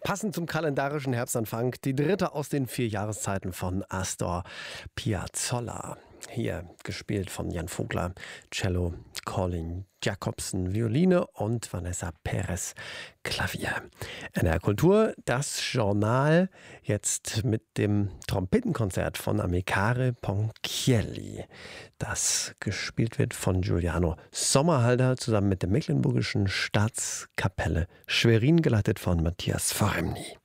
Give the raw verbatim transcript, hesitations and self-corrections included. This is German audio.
Passend zum kalendarischen Herbstanfang, die dritte aus den vier Jahreszeiten von Astor Piazzolla. Hier gespielt von Jan Vogler, Cello, Colin Jacobsen, Violine und Vanessa Perez, Klavier. N R Kultur, das Journal, jetzt mit dem Trompetenkonzert von Amilcare Ponchielli, das gespielt wird von Giuliano Sommerhalder zusammen mit der Mecklenburgischen Staatskapelle Schwerin, geleitet von Matthias Foremny.